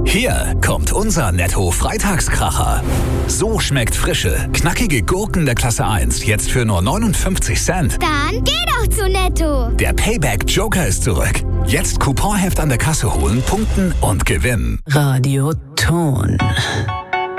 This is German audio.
Hier kommt unser Netto-Freitagskracher. So schmeckt frische, knackige Gurken der Klasse 1 jetzt für nur 59 Cent. Dann geh doch zu Netto. Der Payback-Joker ist zurück. Jetzt Couponheft an der Kasse holen, punkten und gewinnen. Radio Ton.